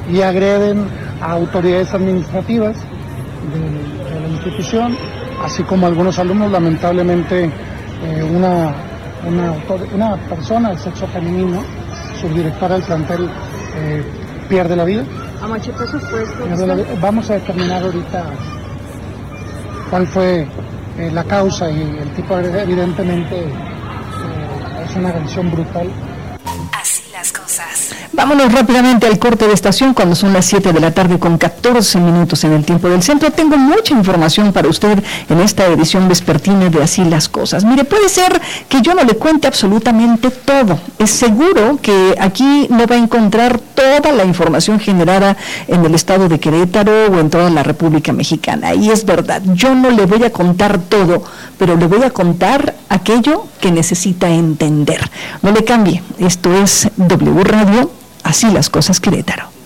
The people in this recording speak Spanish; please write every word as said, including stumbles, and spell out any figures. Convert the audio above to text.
y agreden a autoridades administrativas de, de la institución, así como algunos alumnos. Lamentablemente eh, una, una, autor, una persona de sexo femenino, subdirectora del plantel, eh, pierde la vida. ¿A machetazos fue esto? Vamos a determinar ahorita cuál fue eh, la causa y el tipo de, evidentemente eh, es una agresión brutal. Así las cosas. Vámonos rápidamente al corte de estación cuando son las siete de la tarde con catorce minutos en el tiempo del centro. Tengo mucha información para usted en esta edición vespertina de Así las cosas. Mire, puede ser que yo no le cuente absolutamente todo. Es seguro que aquí no va a encontrar toda la información generada en el estado de Querétaro o en toda la República Mexicana. Y es verdad, yo no le voy a contar todo, pero le voy a contar aquello que necesita entender. No le cambie, esto es W Radio, Así las cosas Querétaro.